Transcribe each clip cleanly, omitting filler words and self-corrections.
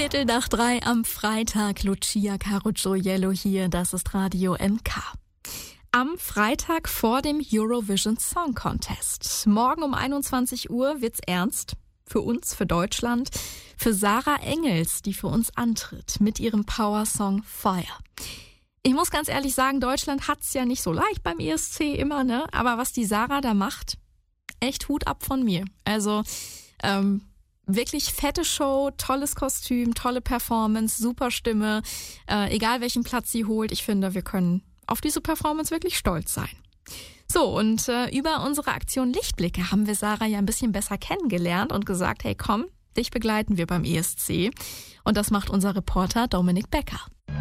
2:15 am Freitag. Lucia Caruggiello hier, das ist Radio MK. Am Freitag vor dem Eurovision Song Contest. Morgen um 21 Uhr wird's ernst. Für uns, für Deutschland, für Sarah Engels, die für uns antritt mit ihrem Power-Song Fire. Ich muss ganz ehrlich sagen, Deutschland hat's ja nicht so leicht beim ESC immer, ne? Aber was die Sarah da macht, echt Hut ab von mir. Also, wirklich fette Show, tolles Kostüm, tolle Performance, super Stimme. Egal welchen Platz sie holt, ich finde, wir können auf diese Performance wirklich stolz sein. So, und über unsere Aktion Lichtblicke haben wir Sarah ja ein bisschen besser kennengelernt und gesagt, hey komm, dich begleiten wir beim ESC. Und das macht unser Reporter Dominik Becker.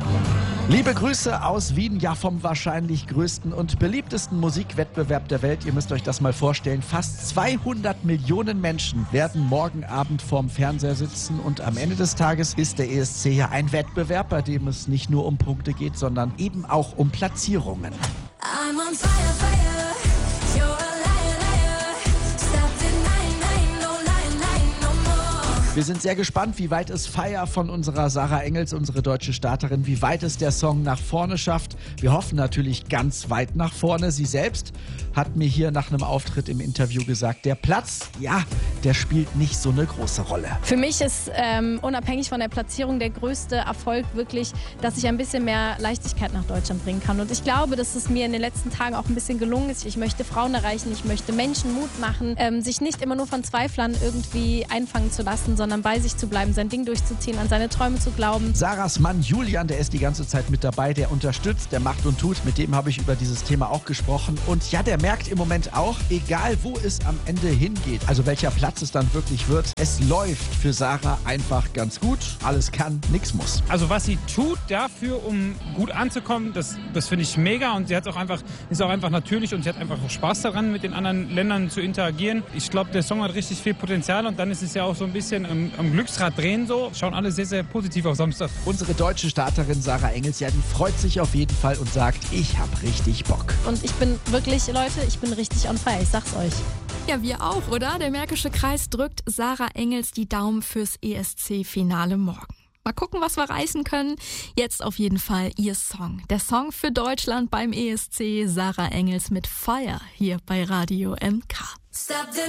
Liebe Grüße aus Wien, ja vom wahrscheinlich größten und beliebtesten Musikwettbewerb der Welt. Ihr müsst euch das mal vorstellen, fast 200 Millionen Menschen werden morgen Abend vorm Fernseher sitzen und am Ende des Tages ist der ESC ja ein Wettbewerb, bei dem es nicht nur um Punkte geht, sondern eben auch um Platzierungen. I'm on fire, fire. You're a liar, liar. Stop denying, no lying, no more. Wir sind sehr gespannt, wie weit es Fire von unserer Sarah Engels, unsere deutsche Starterin, wie weit es der Song nach vorne schafft. Wir hoffen natürlich ganz weit nach vorne. Sie selbst hat mir hier nach einem Auftritt im Interview gesagt, der Platz, ja, der spielt nicht so eine große Rolle. Für mich ist unabhängig von der Platzierung der größte Erfolg wirklich, dass ich ein bisschen mehr Leichtigkeit nach Deutschland bringen kann. Und ich glaube, dass es mir in den letzten Tagen auch ein bisschen gelungen ist. Ich möchte Frauen erreichen, ich möchte Menschen Mut machen, sich nicht immer nur von Zweiflern irgendwie einfangen zu lassen, sondern bei sich zu bleiben, sein Ding durchzuziehen, an seine Träume zu glauben. Sarahs Mann Julian, der ist die ganze Zeit mit dabei, der unterstützt, der macht und tut. Mit dem habe ich über dieses Thema auch gesprochen. Und ja, der merkt im Moment auch, egal wo es am Ende hingeht, also welcher Platz es dann wirklich wird, es läuft für Sarah einfach ganz gut. Alles kann, nichts muss. Also was sie tut dafür, um gut anzukommen, das finde ich mega. Und sie ist auch einfach natürlich und sie hat einfach auch Spaß daran, mit den anderen Ländern zu interagieren. Ich glaube, der Song hat richtig viel Potenzial und dann ist es ja auch so ein bisschen am Glücksrad drehen so. Schauen alle sehr, sehr positiv auf Samstag. Unsere deutsche Starterin Sarah Engels, ja, die freut sich auf jeden Fall und sagt, ich habe richtig Bock. Und ich bin wirklich, Leute, ich bin richtig on fire, ich sag's euch. Ja, wir auch, oder? Der Märkische Kreis drückt Sarah Engels die Daumen fürs ESC-Finale morgen. Mal gucken, was wir reißen können. Jetzt auf jeden Fall ihr Song. Der Song für Deutschland beim ESC. Sarah Engels mit Fire hier bei Radio MK. Stop